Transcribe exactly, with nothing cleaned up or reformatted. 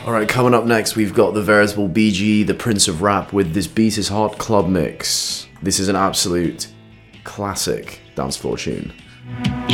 Alright, coming up next, we've got the veritable B G, the Prince of Rap, with This Beat Is Hot Club Mix. This is an absolute classic dance floor tune.